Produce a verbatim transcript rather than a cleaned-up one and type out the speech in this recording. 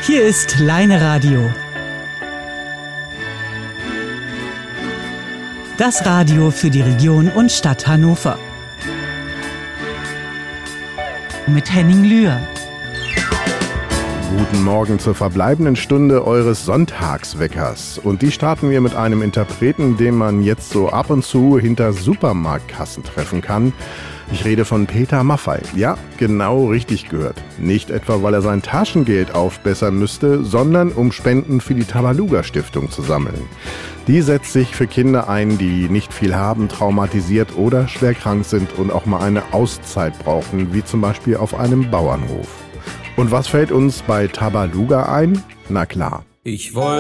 Hier ist Leine Radio. Das Radio für die Region und Stadt Hannover. Mit Henning Lühr. Guten Morgen zur verbleibenden Stunde eures Sonntagsweckers. Und die starten wir mit einem Interpreten, den man jetzt so ab und zu hinter Supermarktkassen treffen kann. Ich rede von Peter Maffay. Ja, genau richtig gehört. Nicht etwa, weil er sein Taschengeld aufbessern müsste, sondern um Spenden für die Tabaluga-Stiftung zu sammeln. Die setzt sich für Kinder ein, die nicht viel haben, traumatisiert oder schwer krank sind und auch mal eine Auszeit brauchen, wie zum Beispiel auf einem Bauernhof. Und was fällt uns bei Tabaluga ein? Na klar. Ich wollte